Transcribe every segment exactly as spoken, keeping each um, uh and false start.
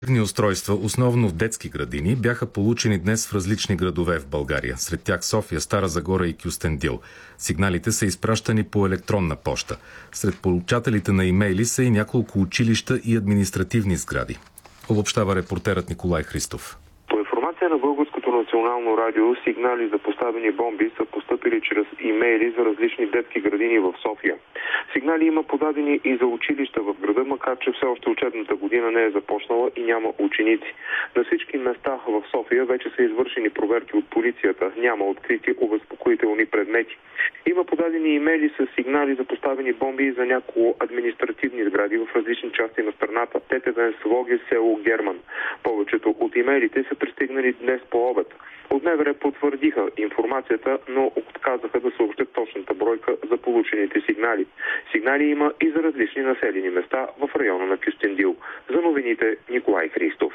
Устройства, основно в детски градини, бяха получени днес в различни градове в България. Сред тях София, Стара Загора и Кюстендил. Сигналите са изпращани по електронна поща. Сред получателите на имейли са и няколко училища и административни сгради. Обобщава репортерът Николай Христов. По информация на Българското национално радио, сигнали за поставени бомби са постъпили чрез имейли за различни детски градини в София. Сигнали има подадени и за училища в града, макар че все още учебната година не е започнала и няма ученици. На всички места в София вече са извършени проверки от полицията. Няма открити обезпокоителни предмети. Има подадени имейли с сигнали за поставени бомби и за няколко административни сгради в различни части на страната. Тетевен, Своге, село Герман. Повечето от имейлите са пристигнали днес по обед. От МВР потвърдиха информацията, но отказаха да съобщат точната бройка за получените сигнали. Сигнали има и за различни населени места в района на Кюстендил. За новините Николай Христов.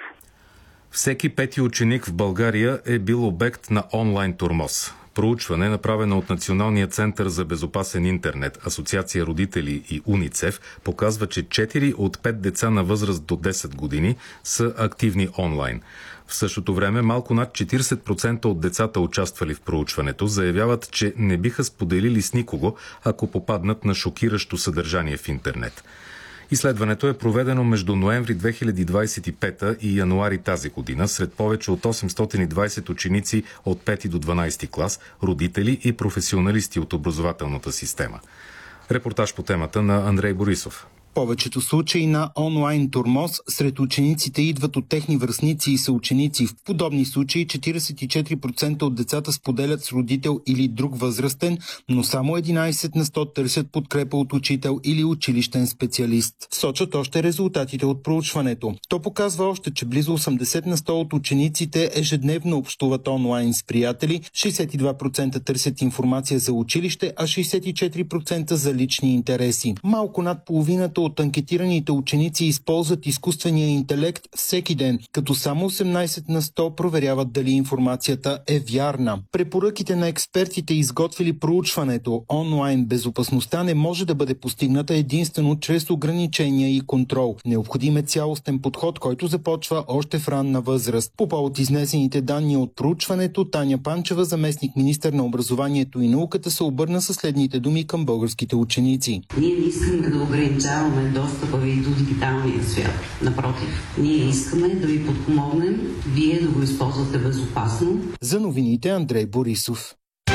Всеки пети ученик в България е бил обект на онлайн тормоз. Проучване, направено от Националния център за безопасен интернет, Асоциация родители и УНИЦЕФ, показва, че четири от пет деца на възраст до десет години са активни онлайн. В същото време малко над четиридесет процента от децата, участвали в проучването, заявяват, че не биха споделили с никого, ако попаднат на шокиращо съдържание в интернет. Изследването е проведено между ноември две хиляди двадесет и пета и януари тази година сред повече от осемстотин и двадесет ученици от пети до дванадесети клас, родители и професионалисти от образователната система. Репортаж по темата на Андрей Борисов. Повечето случаи на онлайн тормоз сред учениците идват от техни връстници и съученици. В подобни случаи четиридесет и четири процента от децата споделят с родител или друг възрастен, но само единадесет на сто търсят подкрепа от учител или училищен специалист. Сочат още резултатите от проучването. То показва още, че близо осемдесет на сто от учениците ежедневно общуват онлайн с приятели, шестдесет и два процента търсят информация за училище, а шестдесет и четири процента за лични интереси. Малко над половината от анкетираните ученици използват изкуствения интелект всеки ден, като само осемнадесет на сто проверяват дали информацията е вярна. Препоръките на експертите, изготвили проучването онлайн безопасността, не може да бъде постигната единствено чрез ограничения и контрол. Необходим е цялостен подход, който започва още в ранна възраст. По повод изнесените данни от проучването, Таня Панчева, заместник министър на образованието и науката, се обърна със следните думи към българските ученици. Ние не искаме да ограничаваме достъпа ви до дигиталния свят. Напротив, ние искаме да ви подпомогнем, вие да го използвате безопасно. За новините Андрей Борисов.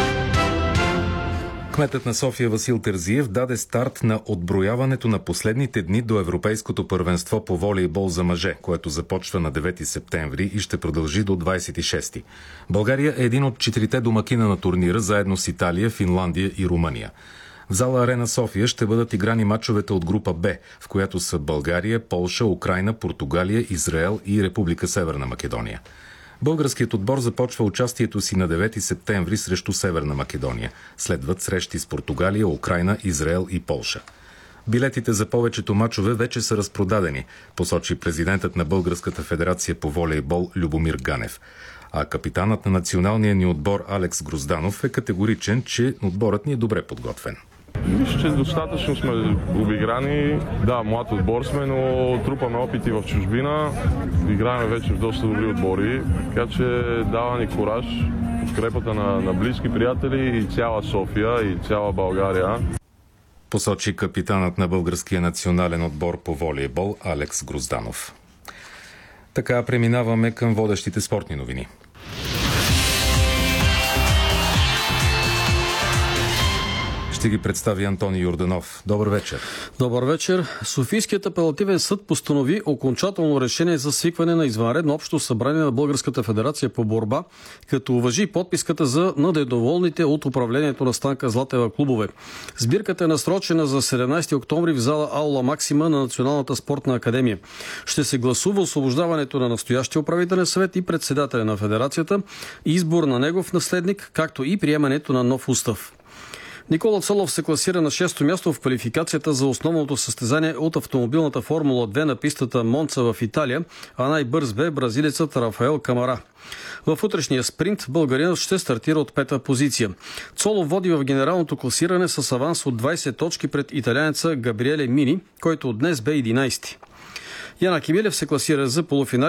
Кметът на София Васил Терзиев даде старт на отброяването на последните дни до Европейското първенство по волейбол за мъже, което започва на девети септември и ще продължи до двадесет и шести. България е един от четирите домакина на турнира, заедно с Италия, Финландия и Румъния. В зала Арена София ще бъдат играни мачовете от група Б, в която са България, Полша, Украйна, Португалия, Израел и Република Северна Македония. Българският отбор започва участието си на девети септември срещу Северна Македония. Следват срещи с Португалия, Украйна, Израел и Полша. Билетите за повечето мачове вече са разпродадени, посочи президентът на Българската федерация по волейбол Любомир Ганев. А капитанът на националния ни отбор Алекс Грозданов е категоричен, че отборът ни е добре подготвен. Мисля, че достатъчно сме обиграни. Да, млад отбор сме, но трупаме опити в чужбина. Играем вече в доста добри отбори, така че дава ни кураж, подкрепата на, на близки приятели и цяла София и цяла България. Посочи капитанът на българския национален отбор по волейбол Алекс Грозданов. Така преминаваме към водещите спортни новини. Ще ги представи Антони Йорданов. Добър вечер. Добър вечер. Софийският апелативен съд постанови окончателно решение за свикване на извънредно общо събрание на Българската федерация по борба, като уважи подписката за недоволните от управлението на Станка Златева клубове. Сбирката е насрочена за седемнадесети октомври в зала Аула Максима на Националната спортна академия. Ще се гласува освобождаването на настоящия управителен съвет и председателя на федерацията, избор на негов наследник, както и приемането на нов устав. Никола Цолов се класира на шесто място в квалификацията за основното състезание от автомобилната Формула две на пистата Монца в Италия, а най-бърз бе бразилецът Рафаел Камара. В утрешния спринт българинът ще стартира от пета позиция. Цолов води в генералното класиране с аванс от двадесет точки пред италианеца Габриеле Мини, който днес бе единадесети. Яна Кимилев се класира за полуфинал